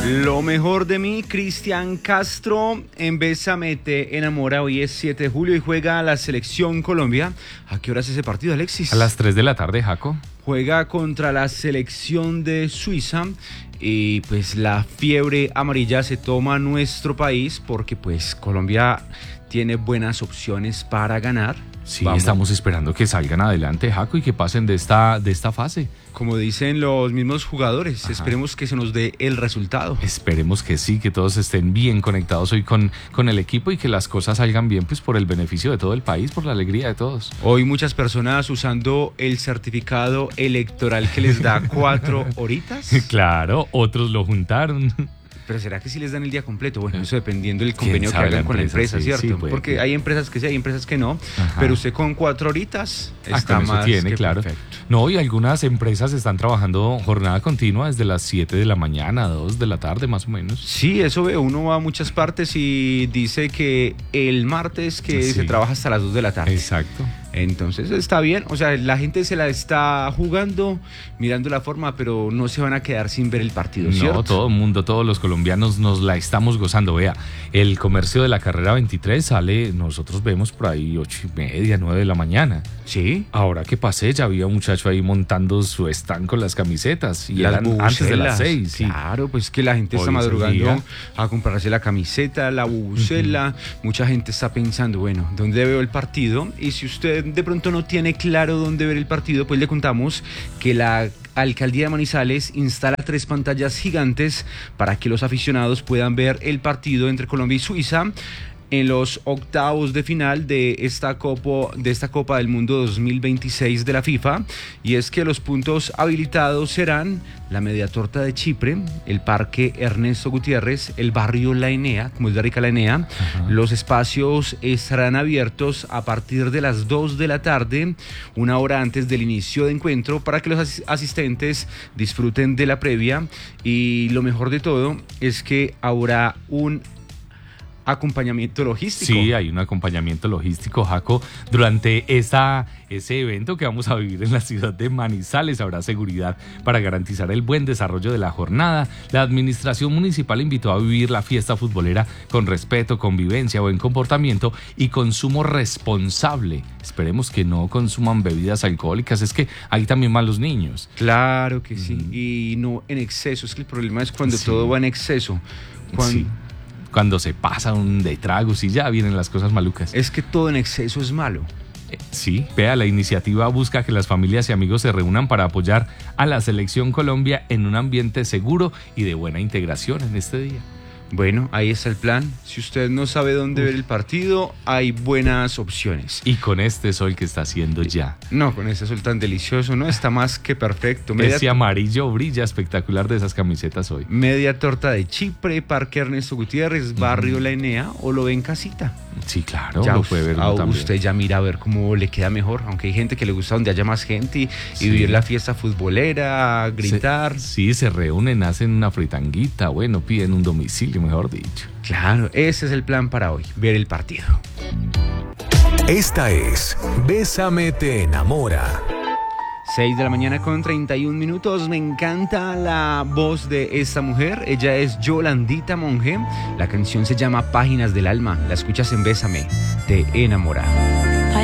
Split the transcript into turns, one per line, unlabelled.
Lo mejor de mí, Cristian Castro, en Bésame te enamora. Hoy es 7 de julio y juega la Selección Colombia. ¿A qué hora es ese partido, Alexis?
A las 3 de la tarde, Jaco.
Juega contra la selección de Suiza y pues la fiebre amarilla se toma nuestro país porque pues Colombia tiene buenas opciones para ganar.
Sí, estamos esperando que salgan adelante, Jaco, y que pasen de esta fase.
Como dicen los mismos jugadores, esperemos que se nos dé el resultado.
Esperemos que sí, que todos estén bien conectados hoy con el equipo y que las cosas salgan bien, pues por el beneficio de todo el país, por la alegría de todos.
Hoy muchas personas usando el certificado electoral que les da 4 horitas.
Claro, otros lo juntaron.
Pero ¿será que sí les dan el día completo? Bueno, eso dependiendo del convenio que hagan con la empresa,
sí,
¿cierto?
Sí,
porque hay empresas que sí, hay empresas que no. Pero usted con 4 horitas está
con
más
eso tiene,
que
claro.
perfecto.
No, y algunas empresas están trabajando jornada continua desde las 7 de la mañana, 2 de la tarde más o menos.
Sí, eso veo. Uno va a muchas partes y dice que el martes que se trabaja hasta las 2 de la tarde.
Exacto.
Entonces está bien, o sea, la gente se la está jugando, mirando la forma, pero no se van a quedar sin ver el partido, ¿cierto?
No, todo el mundo, todos los colombianos nos la estamos gozando. Vea, el comercio de la carrera 23 sale, nosotros vemos por ahí 8:30, 9 de la mañana.
Sí.
Ahora que pasé, ya había un muchacho ahí montando su stand con las camisetas y eran antes de las 6. Sí.
Claro, pues que la gente está madrugando a comprarse la camiseta, la bubucela. Mucha gente está pensando, bueno, ¿dónde veo el partido? Y si usted de pronto no tiene claro dónde ver el partido, pues le contamos que la Alcaldía de Manizales instala 3 pantallas gigantes para que los aficionados puedan ver el partido entre Colombia y Suiza en los octavos de final de esta Copa del Mundo 2026 de la FIFA. Y es que los puntos habilitados serán la Media Torta de Chipre, el Parque Ernesto Gutiérrez, el barrio La Enea, como es de rica La Enea. Los espacios estarán abiertos a partir de las 2 de la tarde, una hora antes del inicio de encuentro, para que los asistentes disfruten de la previa. Y lo mejor de todo es que habrá un acompañamiento logístico.
Sí, hay un acompañamiento logístico, Jaco. Durante ese evento que vamos a vivir en la ciudad de Manizales habrá seguridad para garantizar el buen desarrollo de la jornada. La administración municipal invitó a vivir la fiesta futbolera con respeto, convivencia, buen comportamiento y consumo responsable. Esperemos que no consuman bebidas alcohólicas, es que hay también malos niños.
Claro que sí, y no en exceso. Es que el problema es cuando todo va en exceso.
Cuando se pasa de tragos y ya vienen las cosas malucas.
Es que todo en exceso es malo.
Sí, vea, la iniciativa busca que las familias y amigos se reúnan para apoyar a la Selección Colombia en un ambiente seguro y de buena integración en este día.
Bueno, ahí está el plan. Si usted no sabe dónde ver el partido, hay buenas opciones.
Y con este sol que está haciendo ya.
No, con este sol tan delicioso, ¿no? Está más que perfecto.
Ese amarillo brilla espectacular de esas camisetas hoy.
Media Torta de Chipre, Parque Ernesto Gutiérrez, barrio La Enea, o lo ve en casita.
Sí, claro,
ya
lo puede ver uno también.
Usted ya mira a ver cómo le queda mejor, aunque hay gente que le gusta donde haya más gente y vivir la fiesta futbolera, gritar.
Sí, se reúnen, hacen una fritanguita, bueno, piden un domicilio, mejor dicho.
Claro, ese es el plan para hoy, ver el partido.
Esta es Bésame te enamora.
6 de la mañana con 31 minutos. Me encanta la voz de esta mujer. Ella es Yolandita Monge. La canción se llama Páginas del Alma. La escuchas en Bésame te enamora.